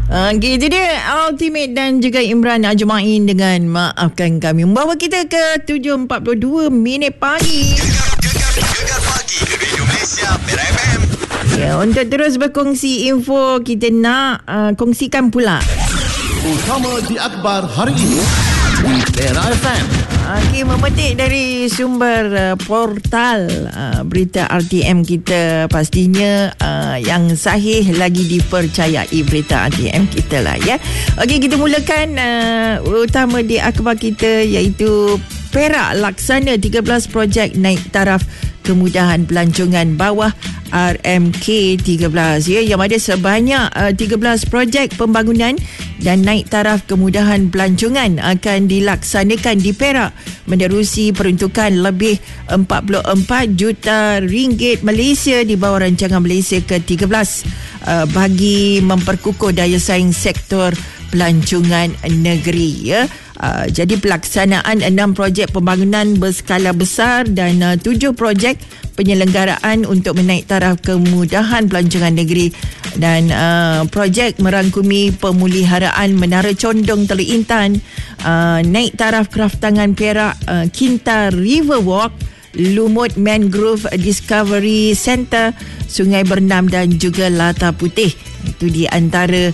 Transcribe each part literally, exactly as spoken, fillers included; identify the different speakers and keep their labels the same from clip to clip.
Speaker 1: Okay, jadi Ultimate dan juga Imran Ajmain dengan Maafkan Kami membawa kita ke tujuh empat puluh dua minit pagi.
Speaker 2: Gegar pagi Radio Malaysia Pera F M.
Speaker 1: Ya, untuk terus berkongsi info, kita nak uh, kongsikan pula
Speaker 3: utama di akhbar hari ini di Pera F M.
Speaker 1: Okey, memetik dari sumber uh, portal uh, berita R T M kita, pastinya uh, yang sahih lagi dipercayai berita R T M kita lah ya. Okey, kita mulakan uh, utama di akhbar kita, iaitu Perak laksana tiga belas projek naik taraf kemudahan pelancongan bawah R M K tiga belas ya, yang ada sebanyak uh, tiga belas projek pembangunan dan naik taraf kemudahan pelancongan akan dilaksanakan di Perak menerusi peruntukan lebih empat puluh empat juta ringgit Malaysia di bawah rancangan Malaysia ke tiga belas uh, bagi memperkukuh daya saing sektor pelancongan negeri ya. Uh, jadi pelaksanaan enam projek pembangunan berskala besar dan uh, tujuh projek penyelenggaraan untuk menaik taraf kemudahan pelancongan negeri, dan uh, projek merangkumi pemuliharaan Menara Condong Teluk Intan, uh, naik taraf kraftangan Perak, uh, Kinta River Walk, Lumut Mangrove Discovery Centre, Sungai Bernam dan juga Lata Putih. Itu di antara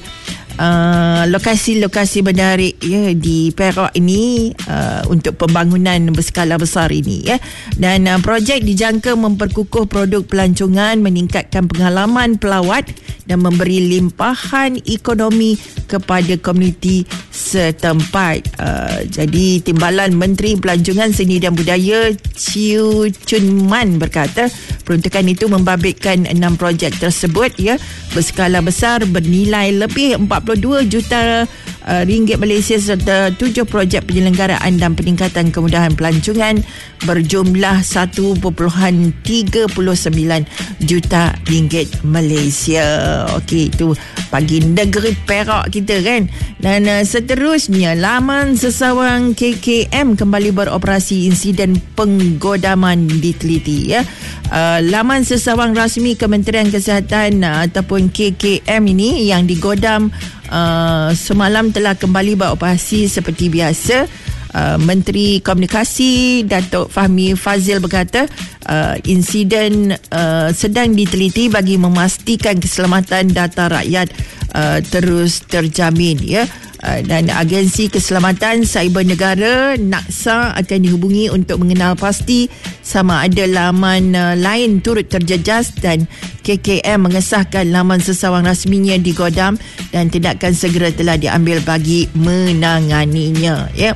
Speaker 1: Uh, lokasi-lokasi menarik ya di Perak ini uh, untuk pembangunan berskala besar ini ya. Dan uh, projek dijangka memperkukuh produk pelancongan, meningkatkan pengalaman pelawat dan memberi limpahan ekonomi kepada komuniti setempat. Uh, jadi Timbalan Menteri Pelancongan, Seni dan Budaya Chiu Chun Man berkata peruntukan itu membabitkan enam projek tersebut ya berskala besar bernilai lebih empat puluh dua juta uh, ringgit Malaysia, serta tujuh projek penyelenggaraan dan peningkatan kemudahan pelancongan berjumlah satu perpuluhan tiga sembilan juta ringgit Malaysia. Okey, itu bagi negeri Perak kita kan. Dan uh, seterusnya, laman sesawang K K M kembali beroperasi, insiden penggodaman diteliti ya. Uh, laman sesawang rasmi Kementerian Kesihatan uh, ataupun K K M ini yang digodam uh, semalam telah kembali beroperasi seperti biasa. Uh, Menteri Komunikasi Datuk Fahmi Fazil berkata uh, insiden uh, sedang diteliti bagi memastikan keselamatan data rakyat uh, terus terjamin ya. Uh, dan Agensi Keselamatan Cyber Negara NAKSA akan dihubungi untuk mengenal pasti sama ada laman uh, lain turut terjejas, dan K K M mengesahkan laman sesawang rasminya digodam dan tindakan segera telah diambil bagi menanganinya ya.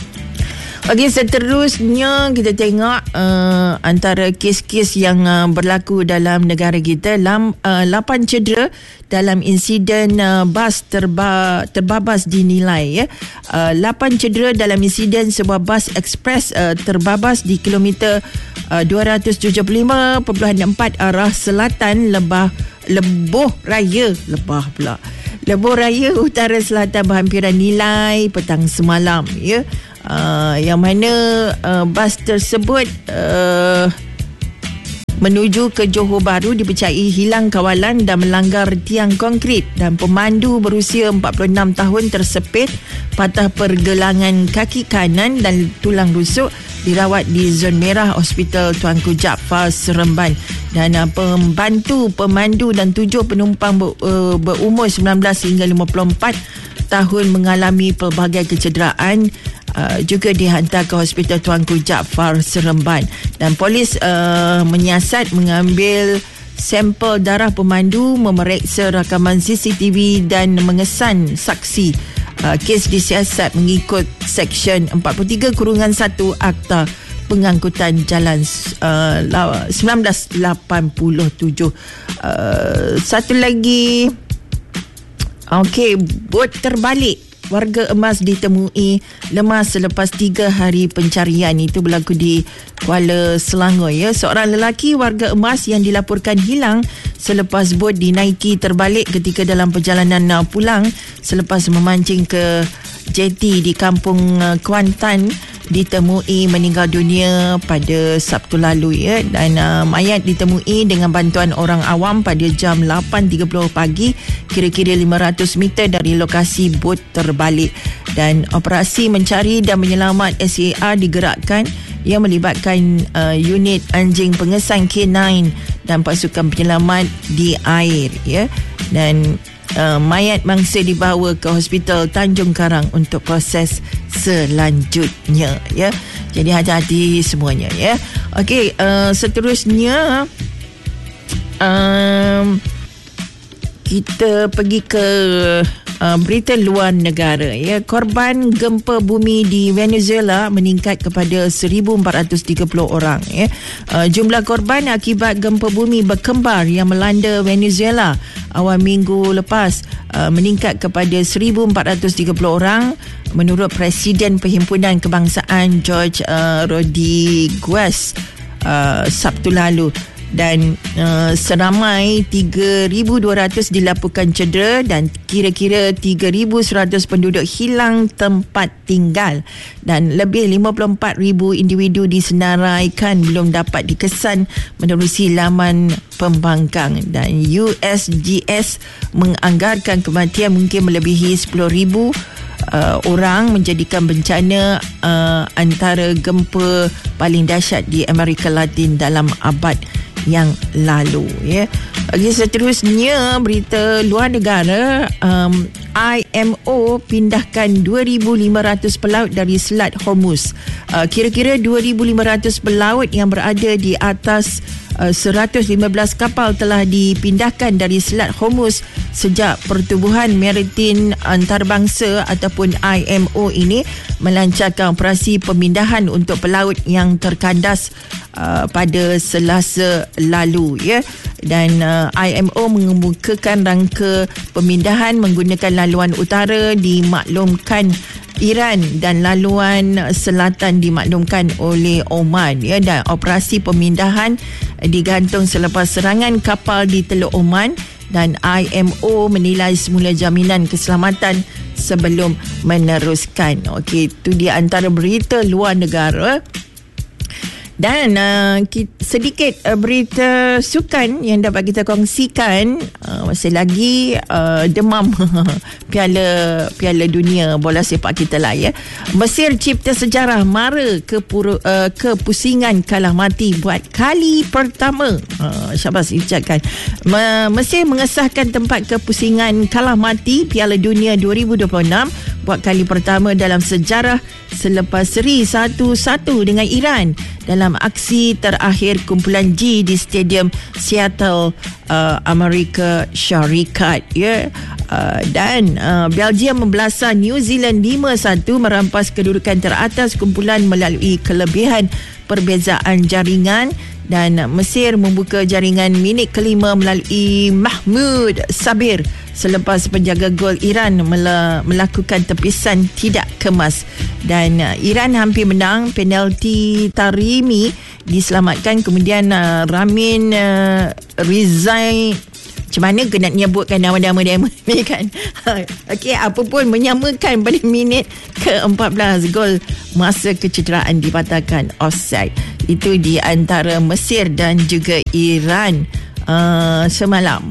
Speaker 1: Okey, seterusnya kita tengok uh, antara kes-kes yang uh, berlaku dalam negara kita. Lam, uh, lapan cedera dalam insiden uh, bas terba, terbabas dinilai ya. Uh, lapan cedera dalam insiden sebuah bas ekspres uh, terbabas di kilometer uh, dua ratus tujuh puluh lima perpuluhan empat arah selatan Lebah Leboh Raya Lebah pula Leboh Raya Utara Selatan berhampiran nilai petang semalam ya. Uh, yang mana uh, bas tersebut uh, menuju ke Johor Bahru dipercayai hilang kawalan dan melanggar tiang konkrit, dan pemandu berusia empat puluh enam tahun tersepit, patah pergelangan kaki kanan dan tulang rusuk, dirawat di zon merah Hospital Tuanku Jaafar Seremban. Dan uh, pembantu pemandu dan tujuh penumpang ber, uh, berumur sembilan belas hingga lima puluh empat tahun mengalami pelbagai kecederaan, uh, juga dihantar ke Hospital Tuanku Jaafar Seremban. Dan polis uh, menyiasat mengambil sampel darah pemandu, memeriksa rakaman C C T V dan mengesan saksi. Uh, kes disiasat mengikut Seksyen empat puluh tiga kurungan satu Akta Pengangkutan Jalan uh, sembilan belas lapan puluh tujuh. Uh, satu lagi, okey, bot terbalik. Warga emas ditemui lemas selepas tiga hari pencarian. Itu berlaku di Kuala Selangor ya. Seorang lelaki warga emas yang dilaporkan hilang selepas bot dinaiki terbalik ketika dalam perjalanan pulang selepas memancing ke jeti di Kampung Kuantan ditemui meninggal dunia pada Sabtu lalu ya, dan uh, mayat ditemui dengan bantuan orang awam pada jam lapan tiga puluh pagi, kira-kira lima ratus meter dari lokasi bot terbalik, dan operasi mencari dan menyelamat S A R digerakkan yang melibatkan uh, unit anjing pengesan K sembilan dan pasukan penyelamat di air ya, dan uh, mayat mangsa dibawa ke Hospital Tanjung Karang untuk proses selanjutnya ya. Jadi hati-hati semuanya ya. Okey, uh, seterusnya um, kita pergi ke uh, berita luar negara ya. Korban gempa bumi di Venezuela meningkat kepada seribu empat ratus tiga puluh orang ya. Uh, jumlah korban akibat gempa bumi berkembar yang melanda Venezuela awal minggu lepas uh, meningkat kepada seribu empat ratus tiga puluh orang menurut Presiden Perhimpunan Kebangsaan George uh, Rodriguez uh, Sabtu lalu. Dan uh, seramai tiga ribu dua ratus dilaporkan cedera dan kira-kira tiga ribu seratus penduduk hilang tempat tinggal, dan lebih lima puluh empat ribu individu disenaraikan belum dapat dikesan menerusi laman pembangkang, dan U S G S menganggarkan kematian mungkin melebihi sepuluh ribu Uh, orang, menjadikan bencana uh, antara gempa paling dahsyat di Amerika Latin dalam abad yang lalu ya. Okay, seterusnya berita luar negara. um, I M O pindahkan dua ribu lima ratus pelaut dari Selat Hormuz. uh, kira-kira dua ribu lima ratus pelaut yang berada di atas uh, seratus lima belas kapal telah dipindahkan dari Selat Hormuz sejak Pertubuhan Maritim Antarabangsa ataupun I M O ini melancarkan operasi pemindahan untuk pelaut yang terkandas uh, pada Selasa lalu ya. Dan uh, I M O mengemukakan rangka pemindahan menggunakan laluan utara dimaklumkan Iran dan laluan selatan dimaklumkan oleh Oman ya, dan operasi pemindahan digantung selepas serangan kapal di Teluk Oman, dan I M O menilai semula jaminan keselamatan sebelum meneruskan. Okey, itu di antara berita luar negara. Dan uh, sedikit uh, berita sukan yang dapat kita kongsikan. uh, masih lagi uh, demam piala piala dunia bola sepak kita lah ya. Mesir cipta sejarah mara kepuru, uh, kepusingan kalah mati buat kali pertama. uh, syabas diucapkan. Mesir mengesahkan tempat kepusingan kalah mati Piala Dunia dua ribu dua puluh enam buat kali pertama dalam sejarah selepas seri satu satu dengan Iran dalam aksi terakhir kumpulan G di Stadium Seattle, uh, Amerika Syarikat ya. Uh, dan uh, Belgium membelasah New Zealand lima satu merampas kedudukan teratas kumpulan melalui kelebihan perbezaan jaringan, dan Mesir membuka jaringan minit kelima melalui Mahmoud Sabir selepas penjaga gol Iran mel- melakukan tepisan tidak kemas, dan uh, Iran hampir menang. Penalti Tarimi diselamatkan, kemudian uh, Ramin uh, Rizai, macam mana kena nyebutkan nama-nama dia ni kan. Okey, apa pun menyamakan pada minit ke empat belas, gol masa kecederaan dipatahkan offside. Itu di antara Mesir dan juga Iran uh, semalam.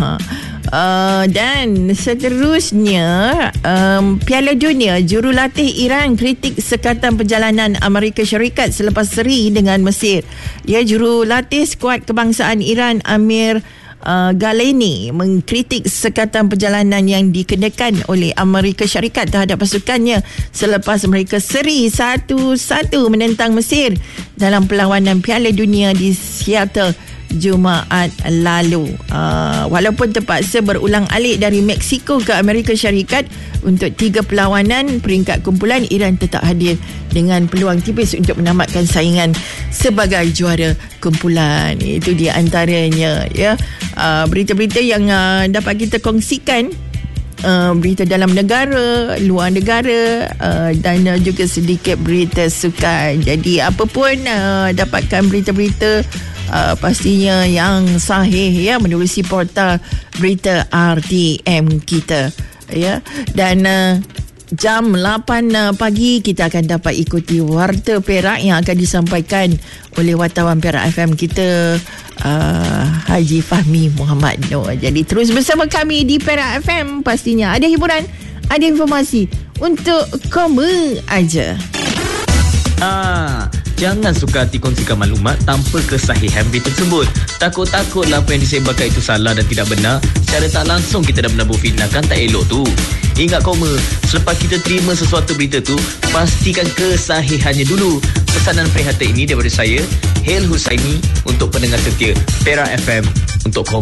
Speaker 1: Uh, dan seterusnya, um, Piala Dunia, jurulatih Iran kritik sekatan perjalanan Amerika Syarikat selepas seri dengan Mesir. Ya, jurulatih skuad kebangsaan Iran Amir Uh, Galeni mengkritik sekatan perjalanan yang dikenakan oleh Amerika Syarikat terhadap pasukannya selepas mereka seri satu satu menentang Mesir dalam perlawanan Piala Dunia di Seattle Jumaat lalu. Uh, walaupun terpaksa berulang alik dari Mexico ke Amerika Syarikat untuk tiga perlawanan peringkat kumpulan, Iran tetap hadir dengan peluang tipis untuk menamatkan saingan sebagai juara kumpulan. Itu di antaranya ya. Uh, berita-berita yang uh, dapat kita kongsikan. Uh, berita dalam negara, luar negara, uh, dan uh, juga sedikit berita sukan. Jadi apa pun uh, dapatkan berita-berita uh, pastinya yang sahih ya menerusi portal berita R T M kita ya. Dan uh, jam lapan uh, pagi kita akan dapat ikuti Warta Perak yang akan disampaikan oleh wartawan Perak F M kita, uh, Haji Fahmi Muhammad Noor. Jadi terus bersama kami di Perak F M. Pastinya ada hiburan, ada informasi untuk kamu aja.
Speaker 4: Ah, jangan suka hati kongsikan maklumat tanpa kesahihan berita tersebut. Takut-takutlah apa yang disebarkan itu salah dan tidak benar. Secara tak langsung kita dah menabur fitnah, kan tak elok tu. Ingat koma, selepas kita terima sesuatu berita tu, pastikan kesahihannya dulu. Pesanan prihatin ini daripada saya, Hel Husaini, untuk pendengar setia Perak F M untuk koma.